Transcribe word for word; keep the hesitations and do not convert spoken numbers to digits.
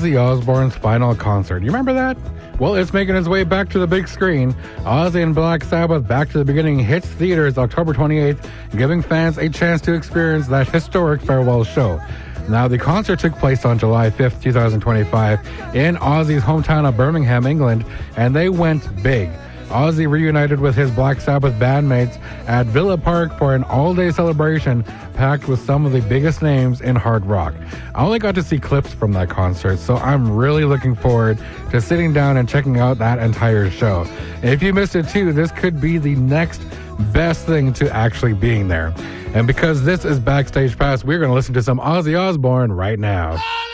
Ozzy Osbourne's final concert. You remember that? Well, it's making its way back to the big screen. Ozzy and Black Sabbath Back to the Beginning hits theaters October twenty-eighth, giving fans a chance to experience that historic farewell show. Now, the concert took place on July fifth, twenty twenty-five in Ozzy's hometown of Birmingham, England, and they went big. Ozzy reunited with his Black Sabbath bandmates at Villa Park for an all-day celebration packed with some of the biggest names in hard rock. I only got to see clips from that concert, so I'm really looking forward to sitting down and checking out that entire show. If you missed it too, this could be the next best thing to actually being there. And because this is Backstage Pass, we're going to listen to some Ozzy Osbourne right now.